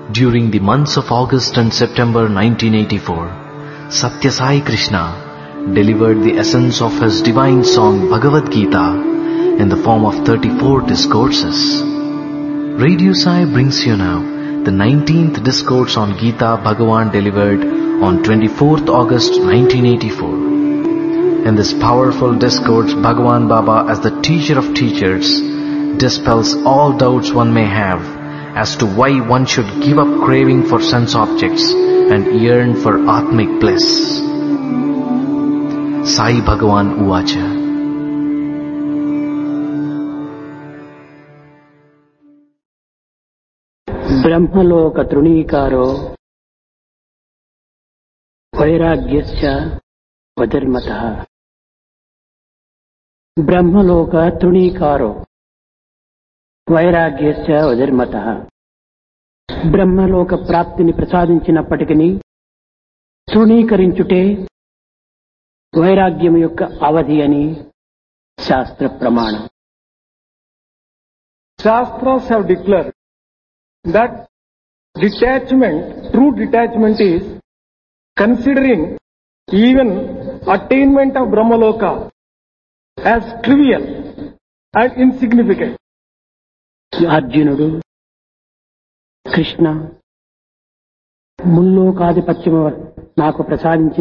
During the months of August and September 1984, Satya Sai Krishna delivered the essence of his divine song Bhagavad Gita in the form of 34 discourses. Radio Sai brings you now the 19th discourse on Gita Bhagavan delivered on 24th August 1984. In this powerful discourse, Bhagavan Baba, as the teacher of teachers, dispels all doubts one may have as to why one should give up craving for sense objects and yearn for Atmic bliss. Sai Bhagavan Uvacha. Brahmaloka Trunikaro Vairagyasya Vadarmataha. Brahmaloka Trunikaro Vairagyasya Vadarmataha. బ్రహ్మలోక ప్రాప్తిని ప్రసాదించినప్పటికీ తృణీకరించుటే వైరాగ్యం యొక్క అవధి అని శాస్త్ర ప్రమాణం. Shastras have declared that detachment, true detachment is considering even attainment of Brahmaloka as trivial and insignificant. అర్జునుడు కృష్ణ ముల్లోకాధిపత్యము నాకు ప్రసాదించిన